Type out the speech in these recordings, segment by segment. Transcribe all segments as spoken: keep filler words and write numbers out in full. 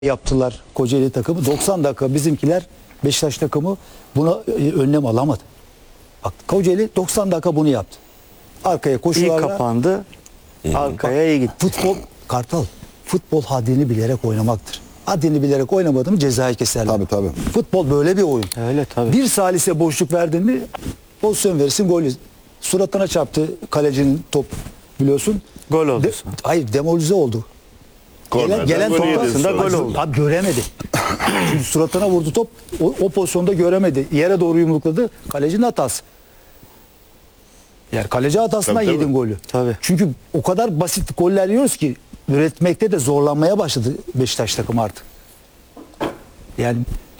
yaptılar Kocaeli takımı. doksan dakika bizimkiler Beşiktaş takımı buna e, önlem alamadı. Bak Kocaeli doksan dakika bunu yaptı. Arkaya İyi koşularla kapandı. Arkaya iyi gitti. futbol Kartal futbol haddini bilerek oynamaktır. Haddini bilerek oynamadın mı cezayı keserler. Tabii, tabii. Futbol böyle bir oyun. Öyle tabii. Bir salise boşluk verdin mi pozisyon verirsin, gol. Suratına çarptı kalecinin top, biliyorsun. Gol oldu De- sonra. hayır, demoralize oldu. Kornerden Gelen, gelen golü yedin topta sonra. gol oldu. Abi göremedi. Çünkü suratına vurdu top. O, o pozisyonda göremedi. Yere doğru yumrukladı. Kalecinin hatası. Yani kaleci hatasından Tabii, tabii. yedin golü. Tabii. Çünkü o kadar basit goller yiyoruz ki üretmekte de zorlanmaya başladı Beşiktaş takımı artık. Yani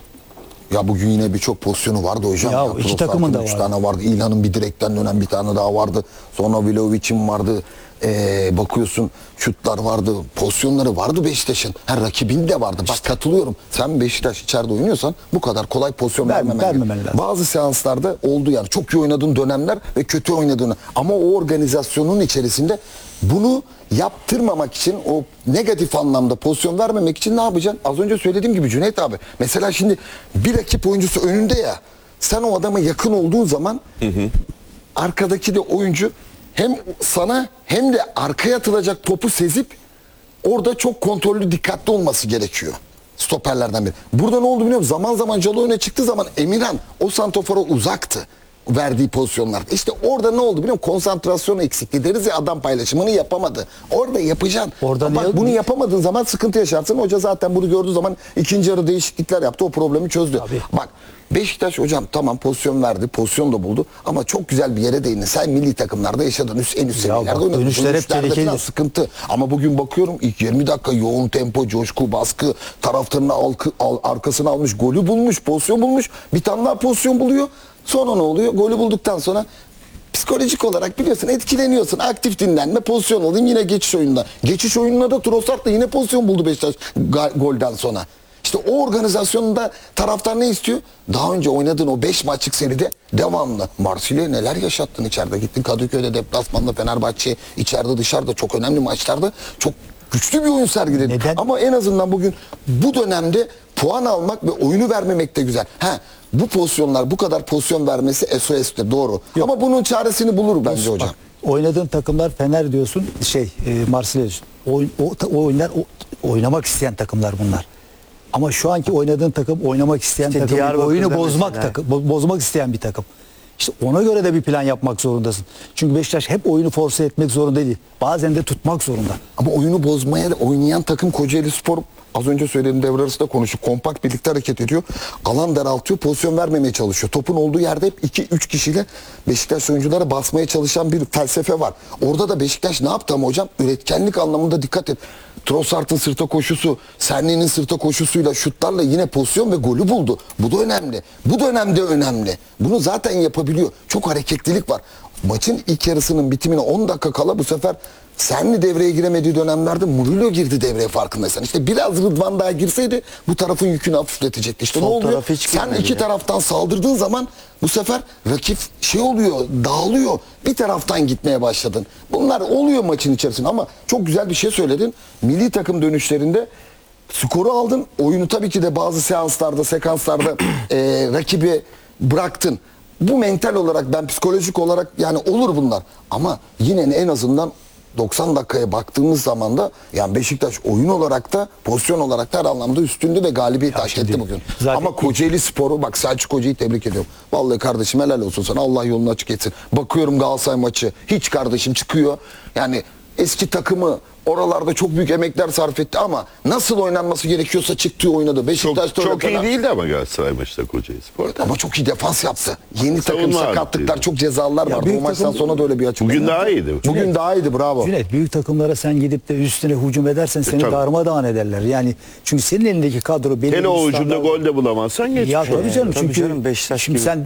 Ya bugün yine birçok pozisyonu vardı hocam. Ya iki Trossard'ın takımın da üç vardı. tane vardı. İlhan'ın bir direkten dönen bir tane daha vardı. Sonra Vlahovic'in vardı. Ee, bakıyorsun şutlar vardı. Pozisyonları vardı Beşiktaş'ın. Her rakibin de vardı. Bak katılıyorum. Sen Beşiktaş içeride oynuyorsan bu kadar kolay pozisyon Ver- vermemen, vermemen gerekiyor. lazım. Bazı seanslarda oldu yani. Çok iyi oynadığın dönemler ve kötü oynadığın. Ama o organizasyonun içerisinde bunu yaptırmamak için, o negatif anlamda pozisyon vermemek için ne yapacaksın? Az önce söylediğim gibi Cüneyt abi. Mesela şimdi bir rakip oyuncusu önünde ya. Sen o adama yakın olduğun zaman arkadaki de oyuncu hem sana hem de arkaya atılacak topu sezip orada çok kontrollü, dikkatli olması gerekiyor. Stoperlerden biri. Burada ne oldu biliyor musun? Zaman zaman Calo öne çıktığı zaman Emirhan o santofora uzaktı verdiği pozisyonlar. İşte orada ne oldu biliyor musun? Konsantrasyon eksikliği deriz ya, adam paylaşımını yapamadı. Orada yapacaksın. Orada Ama ne- bak bunu yapamadığın zaman sıkıntı yaşarsın. Hoca zaten bunu gördüğü zaman ikinci yarı değişiklikler yaptı. O problemi çözdü. Tabii. Bak Beşiktaş hocam tamam pozisyon verdi, pozisyon da buldu ama çok güzel bir yere değindi. Sen milli takımlarda yaşadın, üst, en üst Ya seviyelerde bak, oynadın. dönüşler hep Dönüşlerde tehlikeli. falan sıkıntı. Ama bugün bakıyorum ilk yirmi dakika yoğun tempo, coşku, baskı, taraftarını alkı, al, arkasına almış, golü bulmuş, pozisyon bulmuş. Bir tane daha pozisyon buluyor. Sonra ne oluyor? Golü bulduktan sonra psikolojik olarak biliyorsun etkileniyorsun. Aktif dinlenme, pozisyon alayım yine geçiş oyununda. Geçiş oyununda da Trossard da yine pozisyon buldu Beşiktaş ga- golden sonra. İşte o organizasyonunda taraftar ne istiyor? Daha önce oynadığın o beş maçlık seride devamlı. Marsilya'ya neler yaşattın içeride. Gittin Kadıköy'de, deplasmanda, Fenerbahçe, içeride dışarıda çok önemli maçlarda çok güçlü bir oyun sergiledin. Neden? Ama en azından bugün bu dönemde puan almak ve oyunu vermemek de güzel. Ha, bu pozisyonlar, bu kadar pozisyon vermesi S O S'tir, doğru. Yok. Ama bunun çaresini bulur bence hocam. bak, oynadığın takımlar Fener diyorsun, şey e, Marsilya diyorsun. Oyun, o, ta- o oyunlar o- oynamak isteyen takımlar bunlar. Ama şu anki oynadığın takım oynamak isteyen İşte takım, Diyarbakır'da oyunu bozmak mesela. takım, bo- bozmak isteyen bir takım. İşte ona göre de bir plan yapmak zorundasın. Çünkü Beşiktaş hep oyunu force etmek zorunda değil. Bazen de tutmak zorunda. Ama oyunu bozmaya da oynayan takım Kocaeli Spor, az önce söylediğim devre arasında konuştuk. Kompakt birlikte hareket ediyor. Alan daraltıyor, pozisyon vermemeye çalışıyor. Topun olduğu yerde hep iki üç kişiyle Beşiktaş oyunculara basmaya çalışan bir felsefe var. Orada da Beşiktaş ne yaptı ama hocam? Üretkenlik anlamında dikkat et. Trossard'ın sırta koşusu, Serni'nin sırta koşusuyla, şutlarla yine pozisyon ve golü buldu. Bu da önemli. Bu dönemde önemli. Bunu zaten yapabiliyor. Çok hareketlilik var. Maçın ilk yarısının bitimine on dakika kala bu sefer Serni devreye giremediği dönemlerde Murillo girdi devreye, farkındaysan. İşte biraz Rıdvan daha girseydi bu tarafın yükünü hafifletecekti. İşte Sol ne oluyor? taraf hiç Sen girmedi iki ya. taraftan saldırdığın zaman bu sefer rakip şey oluyor, dağılıyor. Bir taraftan gitmeye başladın. Bunlar oluyor maçın içerisinde ama çok güzel bir şey söyledin. Milli takım dönüşlerinde skoru aldın. Oyunu tabii ki de bazı seanslarda, sekanslarda e, rakibi bıraktın. Bu mental olarak, ben psikolojik olarak yani olur bunlar. Ama yine en azından doksan dakikaya baktığımız zaman da yani Beşiktaş oyun olarak da pozisyon olarak da her anlamda üstündü ve galibiyet hak şimdi etti bugün. zaten Ama Kocaeli Spor'u, bak Selçuk Hoca'yı tebrik ediyorum. Vallahi kardeşim helal olsun sana, Allah yolunu açık etsin. Bakıyorum Galatasaray maçı hiç kardeşim çıkıyor. Yani eski takımı oralarda çok büyük emekler sarf etti ama nasıl oynanması gerekiyorsa çıktığı oynadı. Çok, Beşiktaş'ta çok öyle iyi falan. değildi ama Galatasaray maçta Kocaeli Spor'da. Ama çok iyi defans yaptı. Yeni takım Savunma sakatlıklar, ağırlıklıydı. çok cezalar Ya vardı. büyük O maçtan takım- sonra da öyle bir açıklama. Bugün yaptı. daha iyiydi. Bugün daha iyiydi, bravo. Cüneyt, büyük takımlara sen gidip de üstüne hücum edersen seni tabii. darmadağın ederler. Yani çünkü senin elindeki kadro belli Hele bir o ucunda standart- gol de bulamazsan geç. Ya tabii canım, Tabii çünkü canım, Beşiktaş şimdi gibi. sen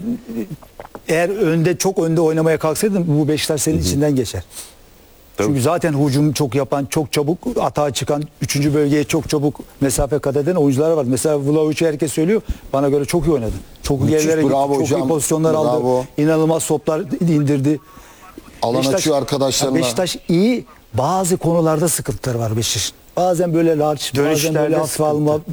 eğer önde, çok önde oynamaya kalksaydın bu Beşiktaş senin içinden geçer. Tabii. Çünkü zaten hücum çok yapan, çok çabuk atağa çıkan, üçüncü bölgeye çok çabuk mesafe kat eden oyuncular var. Mesela Vlahovic'i herkes söylüyor. Bana göre çok iyi oynadı. Çok iyi Müthiş, yerlere gitti, bravo çok hocam. iyi pozisyonlar Bravo. aldı. İnanılmaz toplar indirdi. Alan açıyor arkadaşlarına. Beşiktaş iyi, bazı konularda sıkıntıları var Beşiktaş'ın. bazen böyle large, bazen Dönüşlerde böyle hafif sıkıntı. alma,